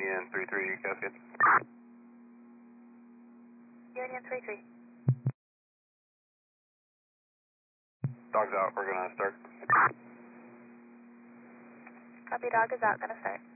Union 33, Cascade. Union 33. Dog's out, we're gonna start. Copy, dog is out, gonna start.